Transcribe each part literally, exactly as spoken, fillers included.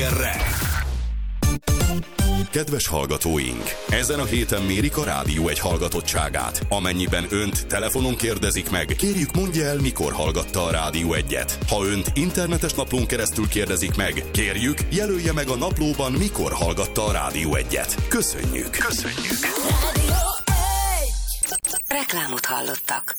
Kedves hallgatóink! Ezen a héten mérik a rádió egy hallgatottságát. Amennyiben önt telefonon kérdezik meg, kérjük mondja el, mikor hallgatta a Rádió egyet. Ha önt internetes naplón keresztül kérdezik meg, kérjük jelölje meg a naplóban, mikor hallgatta a Rádió egyet. Köszönjük! Köszönjük! Rádió egy. Reklámot hallottak.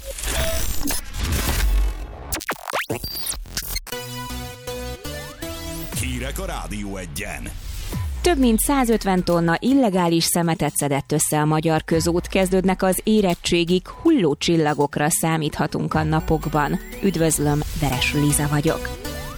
Hírek a Rádió egyen. Több mint százötven tonna illegális szemetet szedett össze a magyar közút, kezdődnek az érettségig, hulló csillagokra számíthatunk a napokban. Üdvözlöm, Veres Liza vagyok.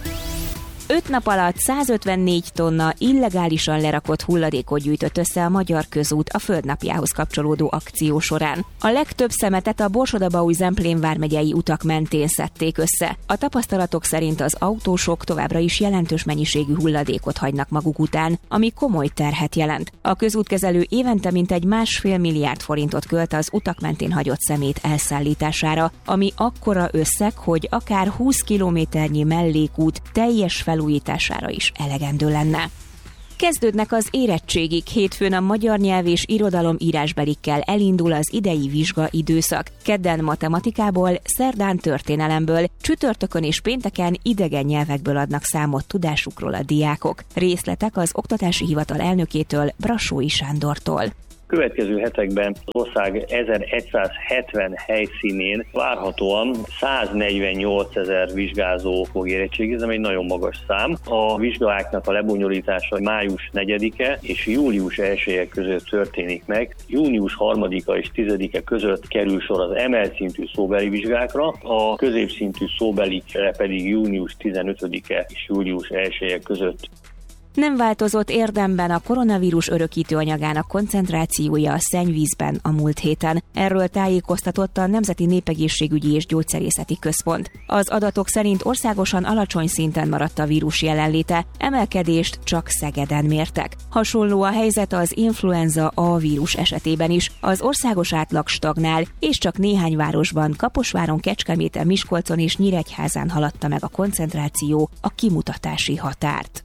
Öt nap alatt százötvennégy tonna illegálisan lerakott hulladékot gyűjtött össze a magyar közút a Földnapjához kapcsolódó akció során. A legtöbb szemetet a Borsod-Abaúj-Zemplén vármegyei utak mentén szedték össze. A tapasztalatok szerint az autósok továbbra is jelentős mennyiségű hulladékot hagynak maguk után, ami komoly terhet jelent. A közútkezelő évente mintegy másfél milliárd forintot költ az utak mentén hagyott szemét elszállítására, ami akkora összeg, hogy akár húsz kilométernyi mellékút teljes fel újítására is elegendő lenne. Kezdődnek az érettségig, hétfőn a magyar nyelv és irodalom írásbelikkel elindul az idei vizsgaidőszak. Kedden matematikából, szerdán történelemből, csütörtökön és pénteken idegen nyelvekből adnak számot tudásukról a diákok. Részletek az Oktatási Hivatal elnökétől, Brassói Sándortól. Következő hetekben az ország ezeregyszázhetven helyszínén várhatóan száznegyvennyolcezer vizsgázó fog érettségizni, ami egy nagyon magas szám. A vizsgáknak a lebonyolítása május negyedike és július elseje között történik meg. Június harmadika és tizedike között kerül sor az emelt szintű szóbeli vizsgákra, a középszintű szóbelikre pedig június tizenötödike és július elseje között. Nem változott érdemben a koronavírus örökítő anyagának koncentrációja a szennyvízben a múlt héten. Erről tájékoztatott a Nemzeti Népegészségügyi és Gyógyszerészeti Központ. Az adatok szerint országosan alacsony szinten maradt a vírus jelenléte, emelkedést csak Szegeden mértek. Hasonló a helyzet az influenza A vírus esetében is. Az országos átlag stagnál, és csak néhány városban, Kaposváron, Kecskeméten, Miskolcon és Nyíregyházán haladta meg a koncentráció a kimutatási határt.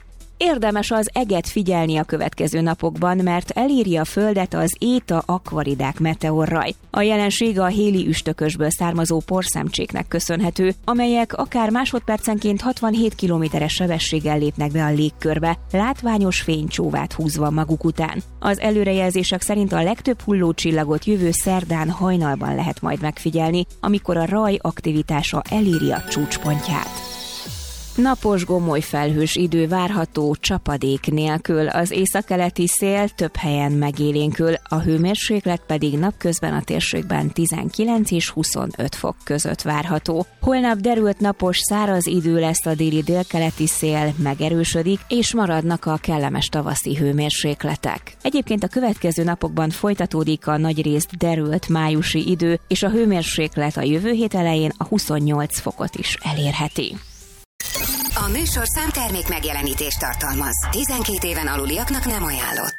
Érdemes az eget figyelni a következő napokban, mert eléri a Földet az Eta Aquaridák meteorraj. A jelenség a héli üstökösből származó porszemcséknek köszönhető, amelyek akár másodpercenként hatvanhét kilométeres sebességgel lépnek be a légkörbe, látványos fénycsóvát húzva maguk után. Az előrejelzések szerint a legtöbb hullócsillagot jövő szerdán hajnalban lehet majd megfigyelni, amikor a raj aktivitása eléri a csúcspontját. Napos, gomoly felhős idő várható csapadék nélkül, az északkeleti szél több helyen megélénkül, a hőmérséklet pedig napközben a térségben tizenkilenc és huszonöt fok között várható. Holnap derült napos, száraz idő lesz, a déli délkeleti szél megerősödik, és maradnak a kellemes tavaszi hőmérsékletek. Egyébként a következő napokban folytatódik a nagyrészt derült májusi idő, és a hőmérséklet a jövő hét elején a huszonnyolc fokot is elérheti. A műsorszám termék megjelenítést tartalmaz. tizenkét éven aluliaknak nem ajánlott.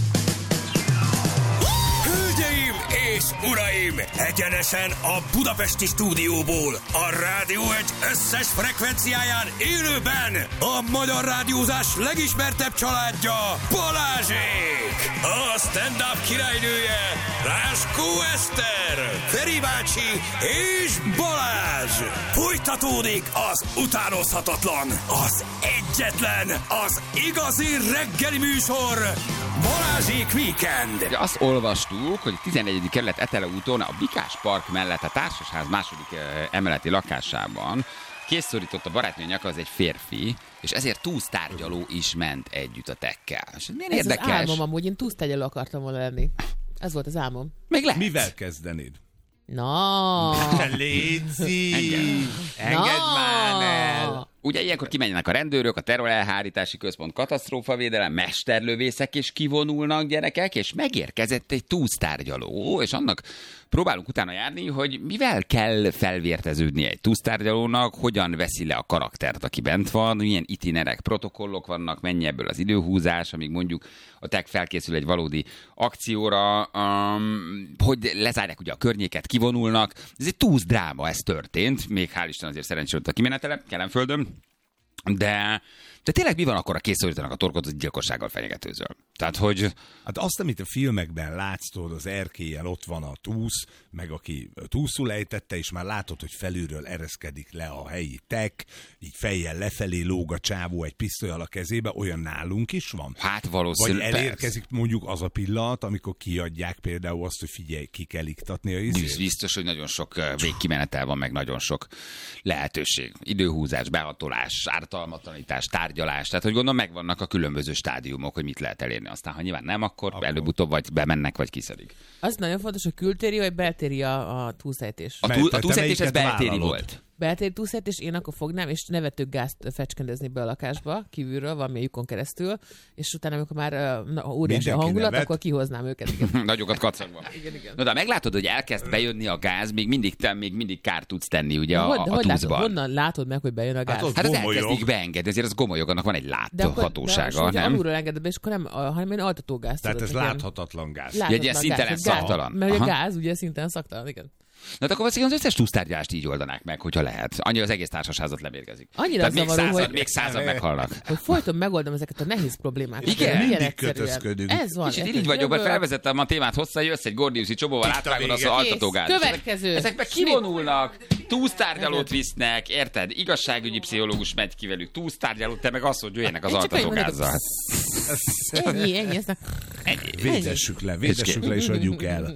Hölgyeim és uraim! Egyenesen a budapesti stúdióból, a Rádió egy összes frekvenciáján élőben a magyar rádiózás legismertebb családja, Balázsék! A stand-up királynője, Láskó Eszter, Feri bácsi és Balázs! Folytatódik az utánozhatatlan, az egyetlen, az igazi reggeli műsor, Balázsék Weekend! Azt olvastuk, hogy a tizennegyedik kerület Etele úton, a Bikás Park mellett a Társasház második emeleti lakásában készszorított a barátnő nyaka, az egy férfi, és ezért túsztárgyaló is ment együtt a tekkel. És milyen ez érdekes. Ez az álmom amúgy, én túsztárgyaló akartam volna lenni. Ez volt az álmom. Még lehet. Mivel kezdenéd? Na. Léci! Engedd már el! Ugye ilyenkor kimenjenek a rendőrök, a terrorelhárítási központ, katasztrófavédelem, mesterlövészek, és kivonulnak gyerekek, és megérkezett egy túsztárgyaló, és annak próbálunk utána járni, hogy mivel kell felvérteződni egy túsztárgyalónak, hogyan veszi le a karaktert, aki bent van, milyen itinerek, protokollok vannak, mennyi ebből az időhúzás, amíg mondjuk a tech felkészül egy valódi akcióra, um, hogy lezárják ugye a környéket, kivonulnak. Ez egy túszdráma, ez történt, még hál' Isten azért szerencsére a kimenetele, Kelenföldön, de De tényleg mi van akkor, a készültenek a torkot, hogy gyilkossággal fenyegetőzöl? Tehát, hogy... Hát azt, amit a filmekben látsz, tudod, az erkélyen ott van a túsz, meg aki túszul ejtette, és már látod, hogy felülről ereszkedik le a helyi tek, így fejjel lefelé lóg a csávó egy pisztolyal a kezébe, olyan nálunk is van? Hát valószínűleg. Vagy elérkezik mondjuk az a pillanat, amikor kiadják például azt, hogy figyelj, ki kell iktatni a izét? Biztos, hogy nagyon sok végkimenetel van, meg nagyon sok lehetőség. Időhúzás, behatolás, ártalmatlanítás, tárgyalás. Tehát, hogy gondolom, megvannak a különböző stádiumok, hogy mit lehet elérni. Aztán, ha nyilván nem, akkor, akkor. előbb-utóbb vagy bemennek, vagy kiszedik. Az nagyon fontos, hogy kültéri, vagy beltéri a, a túlszejtés. A, túl, a túlszejtés ez beltéri volt. Beltéri túlszejtés, én akkor fognám, és nevetőgázt fecskendezni be a lakásba, kívülről, valami lyukon keresztül, és utána, amikor már na, óriási a hangulat, nevet. Akkor kihoznám őket. Nagyokat kacagva. Igen, igen. No, de meglátod, hogy elkezd bejönni a gáz, még mindig, te, még mindig kár tudsz tenni ugye a, hogy, a hogy túszban. Látod, honnan látod meg, hogy bejön a gáz? Hát, hát az elkezdik beengedni, ezért az gomolyog, annak van egy láthatósága, de nem? alulról engeded be, és akkor nem, hanem egy altatógáz. Tehát ez láthatatlan gáz. Egy ilyen szintelen szaktalan. Mert a gáz ugye szintelen szaktalan, igen. Na, akkor az összes túsztárgyalást így oldanák meg, hogyha lehet. Annyira az egész társasházat lemérgezik. Annyira zavaró, még század, hogy... még század meghalnak. Hogy folyton megoldom ezeket a nehéz problémákat. Igen, mindig kötözködünk. Ez van. És így vagyok, hogy felvezettem a témát hosszá, jössz egy gordiuszi csobóval, átvágod az altatógáz. Következő. Ezekbe kivonulnak, túsztárgyalót visznek, érted? Igazságügyi pszichológus megy ki velük, túsztárgyalót, te meg azt, hogy jöjjenek az altatógázzal. Ennyi, ennyi. Védessük le, védessük le és adjuk el.